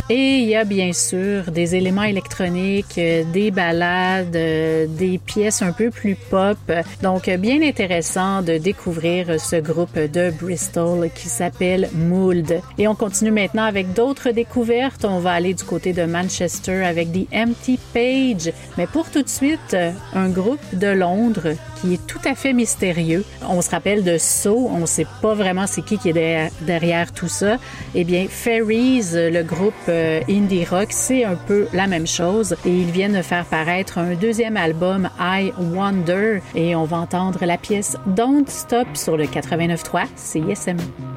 Et il y a bien sûr des éléments électroniques, des ballades, des pièces un peu plus pop. Donc, bien intéressant de découvrir ce groupe de Bristol qui s'appelle Mould. Et on continue maintenant avec d'autres découvertes. On va aller du côté de Manchester avec The Empty Page. Mais pour tout de suite, un groupe de Londres qui est tout à fait mystérieux. On se rappelle de So, on ne sait pas vraiment c'est qui est derrière tout ça. Eh bien, Fairies, le groupe indie rock, c'est un peu la même chose. Et ils viennent de faire paraître un deuxième album, I Wonder. Et on va entendre la pièce Don't Stop sur le 89.3 CISM.